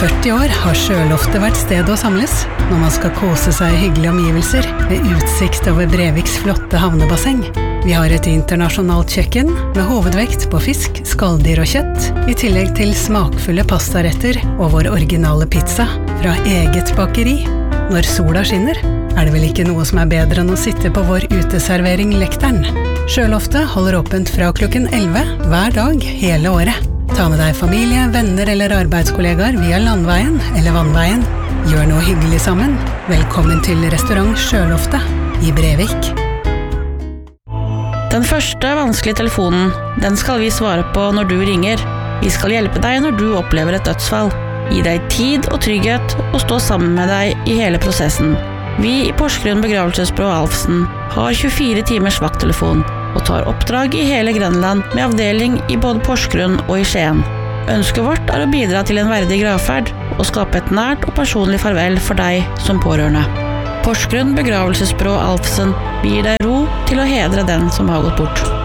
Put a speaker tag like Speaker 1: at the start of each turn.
Speaker 1: 40 år har Sjøloftet vært sted å samles når man skal kose seg i hyggelige omgivelser med utsikt over Breviks flotte havnebasseng. Vi har et internasjonalt kjøkken med hovedvekt på fisk, skalldyr og kjøtt, i tillegg til smakfulle pastaretter og vår originale pizza fra eget bakeri. Når sola skinner, er det vel ikke noe som er bedre enn å sitte på vår uteservering Lekteren. Sjøloftet holder åpent fra klokken 11 hver dag hele året. Ta med deg familie, venner eller arbeidskollegaer via landveien eller vannveien. Gjør noe hyggelig sammen. Velkommen til restaurant Sjøloftet i Brevik.
Speaker 2: Den første vanskelige telefonen, den skal vi svare på når du ringer. Vi skal hjelpe deg når du opplever et dødsfall. Gi deg tid og trygghet og stå sammen med deg i hele prosessen. Vi i Porsgrunn begravelsesbyrå Alfsen har 24 timers vakttelefon og tar oppdrag i hele Grenland med avdeling i både Porsgrunn og i Skien. Ønsket vårt er å bidra til en verdig gravferd og skape et nært og personlig farvel for deg som pårørende. Porsgrunn begravelsesbyrå Alfsen gir deg ro til å hedre den som har gått bort.